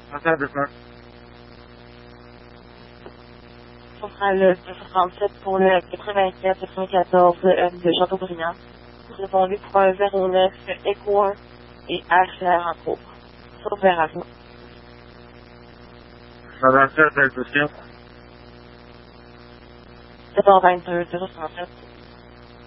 Attends. On fera le 237 pour le 94 de Châteaubriand. Vous répondez pour un 09 Echo 1 et HR en cours. Sur opération. 127, intuition. 722, 237.